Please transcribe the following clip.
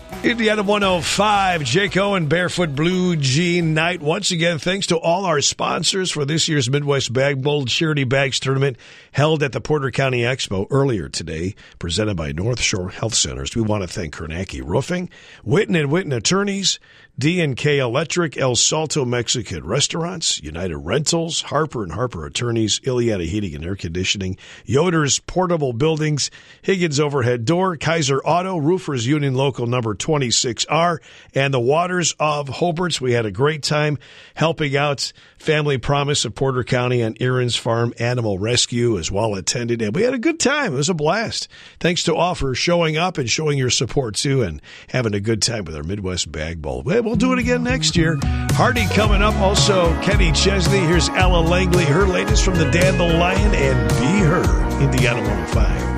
Indiana 105, Jake Owen, Barefoot Blue Jean Night. Once again, thanks to all our sponsors for this year's Midwest Bag Bowl Charity Bags Tournament held at the Porter County Expo earlier today, presented by North Shore Health Centers. We want to thank Kornacki Roofing, Witten & Witten Attorneys, D&K Electric, El Salto Mexican Restaurants, United Rentals, Harper & Harper Attorneys, Ileana Heating and Air Conditioning, Yoder's Portable Buildings, Higgins Overhead Door, Kaiser Auto, Roofers Union Local number 26R, and the Waters of Hobarts. We had a great time helping out Family Promise of Porter County and Aaron's Farm Animal Rescue as well attended, and we had a good time. It was a blast. Thanks to all for showing up and showing your support, too, and having a good time with our Midwest Bag Bowl. We'll do it again next year. Hardy coming up. Also, Kenny Chesney. Here's Ella Langley, her latest from the Dandelion, and Be Her, Indiana 105.